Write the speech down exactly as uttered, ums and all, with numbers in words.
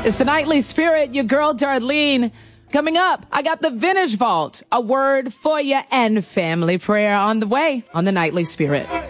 It's the Nightly Spirit, your girl Darlene. Coming up, I got the Vintage Vault, a word for you, and family prayer on the way on the Nightly Spirit.